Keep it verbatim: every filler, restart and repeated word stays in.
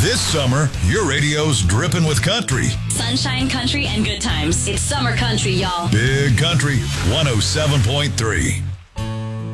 This summer, your radio's dripping with country. Sunshine, country, and good times. It's summer country, y'all. Big Country one oh seven point three.